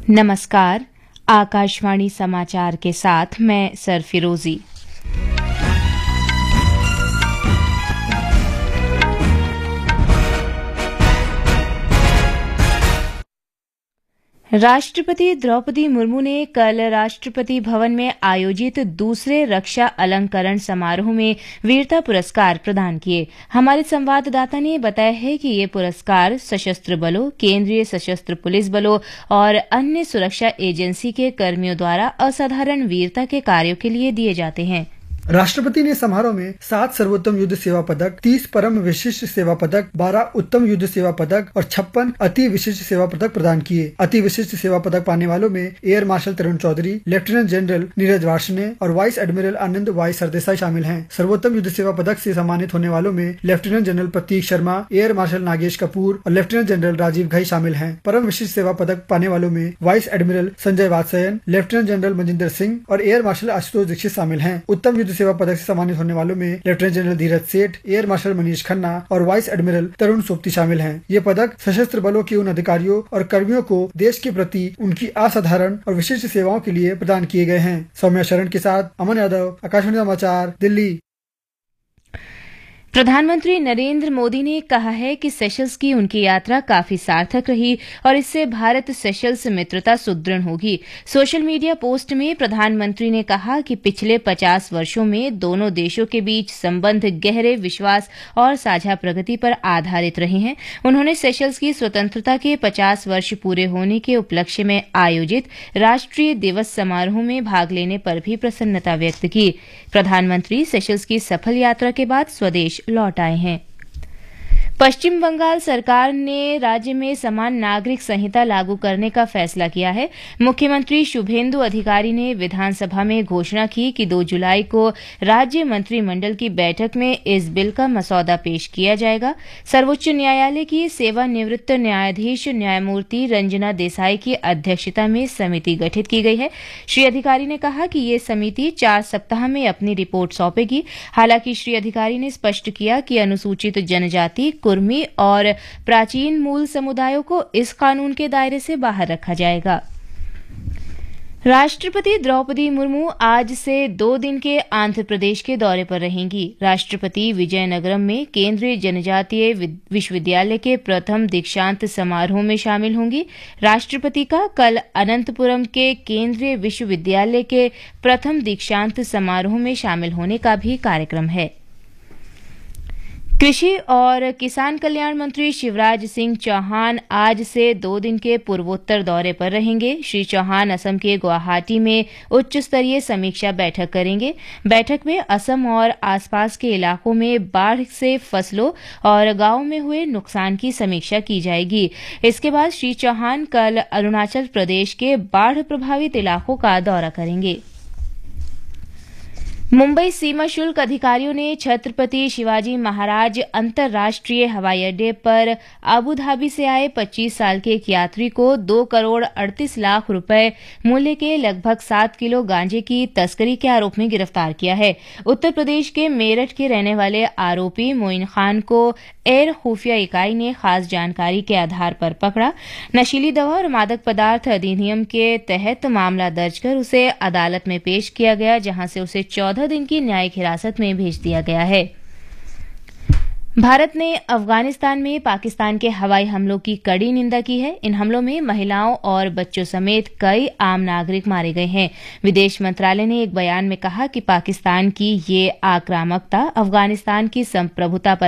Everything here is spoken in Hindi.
नमस्कार। आकाशवाणी समाचार के साथ मैं सरफिरोजी। राष्ट्रपति द्रौपदी मुर्मू ने कल राष्ट्रपति भवन में आयोजित दूसरे रक्षा अलंकरण समारोह में वीरता पुरस्कार प्रदान किए। हमारे संवाददाता ने बताया है कि ये पुरस्कार सशस्त्र बलों, केंद्रीय सशस्त्र पुलिस बलों और अन्य सुरक्षा एजेंसी के कर्मियों द्वारा असाधारण वीरता के कार्यों के लिए दिए जाते हैं। राष्ट्रपति ने समारोह में 7 सर्वोत्तम युद्ध सेवा पदक, 30 परम विशिष्ट सेवा पदक, 12 उत्तम युद्ध सेवा पदक और 56 अति विशिष्ट सेवा पदक प्रदान किए। अति विशिष्ट सेवा पदक पाने वालों में एयर मार्शल तरुण चौधरी, लेफ्टिनेंट जनरल नीरज वार्ष्णेय और वाइस एडमिरल आनंद वाई सरदेसाई शामिल हैं। सर्वोत्तम युद्ध सेवा पदक से सम्मानित होने वालों में लेफ्टिनेंट जनरल प्रतीक शर्मा, एयर मार्शल नागेश कपूर और लेफ्टिनेंट जनरल राजीव घई शामिल हैं। परम विशिष्ट सेवा पदक पाने वालों में vice admiral Sanjay Vatsyayan, lieutenant general Manjinder Singh और एयर मार्शल आशुतोष दीक्षित शामिल हैं। उत्तम युद्ध सेवा पदक से सम्मानित होने वालों में लेफ्टिनेंट जनरल धीरज सेठ, एयर मार्शल मनीष खन्ना और वाइस एडमिरल तरुण सोपती शामिल हैं। ये पदक सशस्त्र बलों के उन अधिकारियों और कर्मियों को देश के प्रति उनकी असाधारण और विशिष्ट सेवाओं के लिए प्रदान किए गए हैं। सौम्या शरण के साथ अमन यादव, आकाशवाणी समाचार, दिल्ली। प्रधानमंत्री नरेंद्र मोदी ने कहा है कि सेशल्स की उनकी यात्रा काफी सार्थक रही और इससे भारत सेशल्स मित्रता सुदृढ़ होगी। सोशल मीडिया पोस्ट में प्रधानमंत्री ने कहा कि पिछले 50 वर्षों में दोनों देशों के बीच संबंध गहरे विश्वास और साझा प्रगति पर आधारित रहे हैं। उन्होंने सेशल्स की स्वतंत्रता के 50 वर्ष पूरे होने के उपलक्ष्य में आयोजित राष्ट्रीय दिवस समारोह में भाग लेने पर भी प्रसन्नता व्यक्त की। प्रधानमंत्री सेशल्स की सफल यात्रा के बाद स्वदेश लौट आए हैं। पश्चिम बंगाल सरकार ने राज्य में समान नागरिक संहिता लागू करने का फैसला किया है। मुख्यमंत्री शुभेंदु अधिकारी ने विधानसभा में घोषणा की कि 2 जुलाई को राज्य मंत्रिमंडल की बैठक में इस बिल का मसौदा पेश किया जाएगा। सर्वोच्च न्यायालय की सेवानिवृत्त न्यायाधीश न्यायमूर्ति रंजना देसाई की अध्यक्षता में समिति गठित की गई है। श्री अधिकारी ने कहा कि ये समिति 4 सप्ताह में अपनी रिपोर्ट सौंपेगी। हालांकि श्री अधिकारी ने स्पष्ट किया कि अनुसूचित जनजाति, कुर्मी और प्राचीन मूल समुदायों को इस कानून के दायरे से बाहर रखा जाएगा। राष्ट्रपति द्रौपदी मुर्मू आज से 2 दिन के आंध्र प्रदेश के दौरे पर रहेंगी। राष्ट्रपति विजयनगरम में केंद्रीय जनजातीय विश्वविद्यालय के प्रथम दीक्षांत समारोह में शामिल होंगी। राष्ट्रपति का कल अनंतपुरम के केंद्रीय विश्वविद्यालय के प्रथम दीक्षांत समारोह में शामिल होने का भी कार्यक्रम है। कृषि और किसान कल्याण मंत्री शिवराज सिंह चौहान आज से 2 दिन के पूर्वोत्तर दौरे पर रहेंगे। श्री चौहान असम के गुवाहाटी में उच्च स्तरीय समीक्षा बैठक करेंगे। बैठक में असम और आसपास के इलाकों में बाढ़ से फसलों और गांवों में हुए नुकसान की समीक्षा की जाएगी। इसके बाद श्री चौहान कल अरुणाचल प्रदेश के बाढ़ प्रभावित इलाकों का दौरा करेंगे। मुंबई सीमा शुल्क अधिकारियों ने छत्रपति शिवाजी महाराज अंतर्राष्ट्रीय हवाई अड्डे पर अबू धाबी से आए 25 साल के एक यात्री को 2 करोड़ 38 लाख रुपए मूल्य के लगभग 7 किलो गांजे की तस्करी के आरोप में गिरफ्तार किया है। उत्तर प्रदेश के मेरठ के रहने वाले आरोपी मोइन खान को एयर खुफिया इकाई ने खास जानकारी के आधार पर पकड़ा। नशीली दवा और मादक पदार्थ अधिनियम के तहत मामला दर्ज कर उसे अदालत में पेश किया गया, जहां से उसे 14 दिन की न्यायिक हिरासत में भेज दिया गया है। भारत ने अफगानिस्तान में पाकिस्तान के हवाई हमलों की कड़ी निंदा की है। इन हमलों में महिलाओं और बच्चों समेत कई आम नागरिक मारे गए हैं। विदेश मंत्रालय ने एक बयान में कहा कि पाकिस्तान की ये आक्रामकता अफगानिस्तान की संप्रभुता पर